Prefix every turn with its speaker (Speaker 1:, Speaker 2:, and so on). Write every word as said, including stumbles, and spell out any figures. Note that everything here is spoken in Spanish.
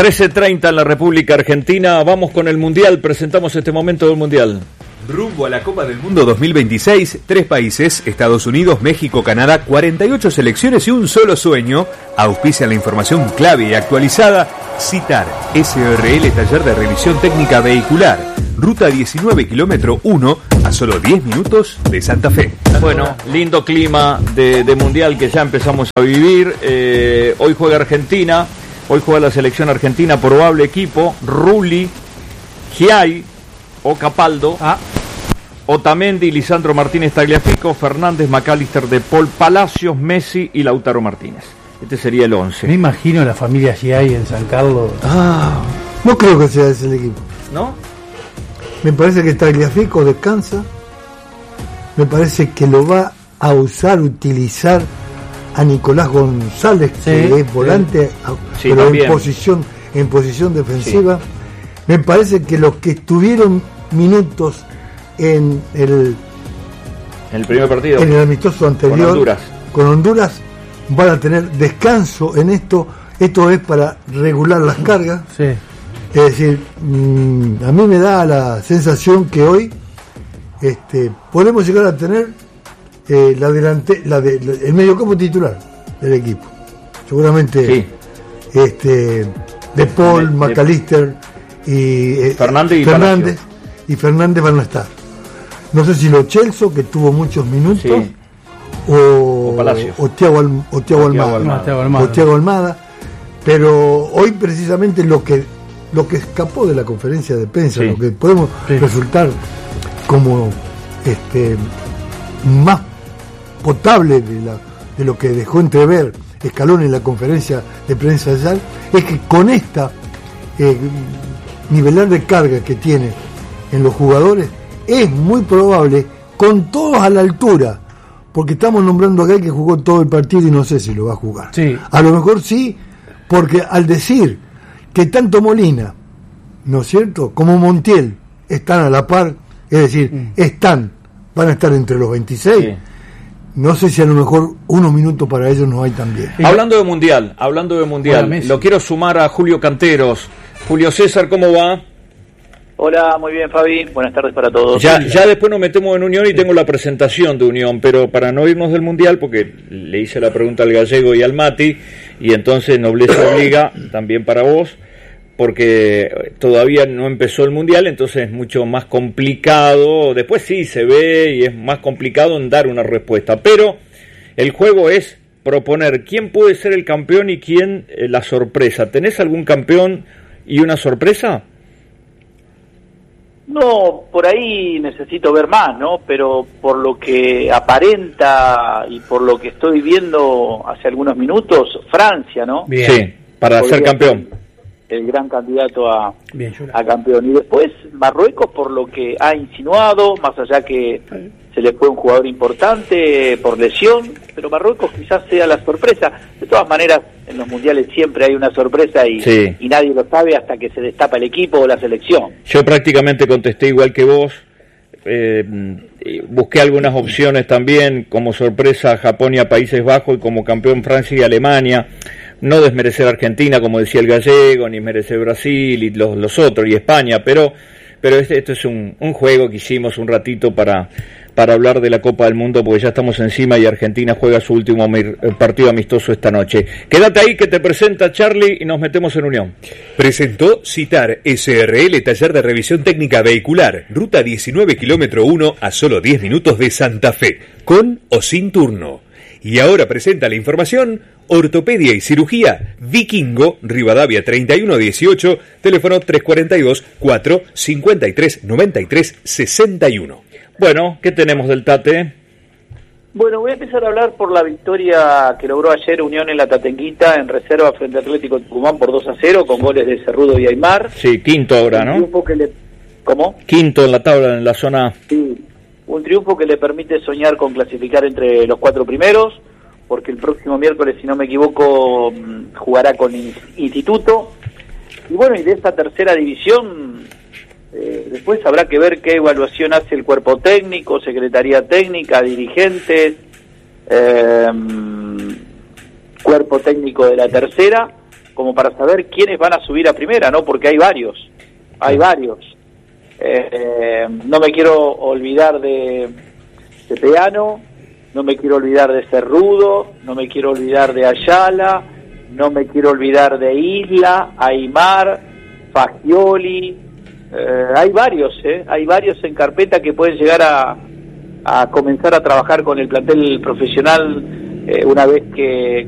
Speaker 1: trece treinta en la República Argentina. Vamos con el Mundial. Presentamos este momento del Mundial.
Speaker 2: Rumbo a la Copa del Mundo dos mil veintiséis, tres países, Estados Unidos, México, Canadá, cuarenta y ocho selecciones y un solo sueño, auspician la información clave y actualizada. Citar, S R L Taller de Revisión Técnica Vehicular, ruta diecinueve, kilómetro uno, a solo diez minutos de Santa Fe.
Speaker 1: Bueno, lindo clima de, de Mundial que ya empezamos a vivir. Eh, hoy juega Argentina, hoy juega la selección argentina, probable equipo, Rulli, Giai, o Capaldo, ah. Otamendi, Lisandro Martínez Tagliafico, Fernández, McAllister, De Paul, Palacios, Messi y Lautaro Martínez. Este sería el once.
Speaker 3: Me imagino la familia Giai en San Carlos.
Speaker 4: Ah, no creo que sea ese el equipo.
Speaker 1: ¿No?
Speaker 4: Me parece que Tagliafico descansa. Me parece que lo va a usar, utilizar a Nicolás González, sí, que es volante, sí, pero sí, en posición, en posición defensiva. Sí. Me parece que los que estuvieron minutos en el,
Speaker 1: el primer partido,
Speaker 4: en el amistoso anterior
Speaker 1: con Honduras.
Speaker 4: con Honduras, van a tener descanso en esto. Esto es para regular las cargas.
Speaker 3: Sí.
Speaker 4: Es decir, mmm, a mí me da la sensación que hoy este, podemos llegar a tener eh, la delante, la de, la, el mediocampo titular del equipo. Seguramente
Speaker 1: sí.
Speaker 4: este, De Paul, de, McAllister y eh,
Speaker 1: Fernández, y,
Speaker 4: Fernández y Fernández van a estar. No sé si Lo Celso, que tuvo muchos minutos, sí. o, o Thiago Alm, o Thiago Almada,
Speaker 3: no, Thiago Almada.
Speaker 4: o Thiago Almada, pero hoy precisamente lo que lo que escapó de la conferencia de prensa, sí. lo que podemos sí. resultar como este más potable de la de lo que dejó entrever Scaloni en la conferencia de prensa ayer, es que con esta eh, nivelar de carga que tiene en los jugadores, es muy probable, con todos a la altura, porque estamos nombrando a aquel que jugó todo el partido y no sé si lo va a jugar.
Speaker 3: Sí.
Speaker 4: A lo mejor sí, porque al decir que tanto Molina, ¿no es cierto?, como Montiel están a la par, es decir, mm. están, van a estar entre los veintiséis, sí. no sé si a lo mejor unos minutos para ellos no hay también.
Speaker 1: Hablando de Mundial, hablando de Mundial, Hola, lo quiero sumar a Julio Canteros. Julio César, ¿cómo va?
Speaker 5: Hola, muy bien, Fabi. Buenas tardes para todos.
Speaker 1: Ya, ya después nos metemos en Unión y tengo la presentación de Unión, pero para no irnos del Mundial, porque le hice la pregunta al Gallego y al Mati, y entonces nobleza obliga también para vos, porque todavía no empezó el Mundial, entonces es mucho más complicado. Después sí se ve y es más complicado en dar una respuesta, pero el juego es proponer quién puede ser el campeón y quién eh, la sorpresa. ¿Tenés algún campeón y una sorpresa?
Speaker 5: No, por ahí necesito ver más, ¿no? Pero por lo que aparenta y por lo que estoy viendo hace algunos minutos, Francia, ¿no?
Speaker 1: Bien. Sí, para Podría ser campeón.
Speaker 5: Ser el gran candidato a, Bien, a campeón. Y después Marruecos, por lo que ha insinuado, más allá que se le fue un jugador importante por lesión, pero Marruecos quizás sea la sorpresa. De todas maneras, en los mundiales siempre hay una sorpresa y, sí. y nadie lo sabe hasta que se destapa el equipo o la selección.
Speaker 1: Yo prácticamente contesté igual que vos. Eh, busqué algunas opciones también, como sorpresa Japón y a Países Bajos, y como campeón Francia y Alemania. No desmerecer a Argentina, como decía el Gallego, ni merecer Brasil y los, los otros, y España, pero pero este, esto es un, un juego que hicimos un ratito para, para hablar de la Copa del Mundo, porque ya estamos encima y Argentina juega su último partido amistoso esta noche. Quédate ahí que te presenta Charlie y nos metemos en Unión.
Speaker 2: Presentó Citar, S R L Taller de Revisión Técnica Vehicular, ruta diecinueve, kilómetro uno, a solo diez minutos de Santa Fe, con o sin turno. Y ahora presenta la información Ortopedia y Cirugía Vikingo, Rivadavia treinta y uno dieciocho, teléfono tres cuatro dos, cuatro cinco tres, nueve tres seis uno.
Speaker 1: Bueno, ¿qué tenemos del Tate?
Speaker 5: Bueno, voy a empezar a hablar por la victoria que logró ayer Unión en la Tatenguita en reserva frente a Atlético Tucumán por dos a cero, con goles de Cerrudo y Aymar.
Speaker 1: Sí, quinto ahora, ¿no?
Speaker 5: Un triunfo que le... ¿Cómo?
Speaker 1: Quinto en la tabla, en la zona...
Speaker 5: Sí, un triunfo que le permite soñar con clasificar entre los cuatro primeros, porque el próximo miércoles, si no me equivoco, jugará con Instituto. Y bueno, y de esta tercera división, eh, después habrá que ver qué evaluación hace el cuerpo técnico, secretaría técnica, dirigentes, eh, cuerpo técnico de la tercera, como para saber quiénes van a subir a primera, ¿no? Porque hay varios, hay varios. Eh, no me quiero olvidar de, de Peano, no me quiero olvidar de Cerrudo, no me quiero olvidar de Ayala, no me quiero olvidar de Isla, Aymar, Fagioli, eh, hay varios, eh, hay varios en carpeta que pueden llegar a, a comenzar a trabajar con el plantel profesional eh, una vez que,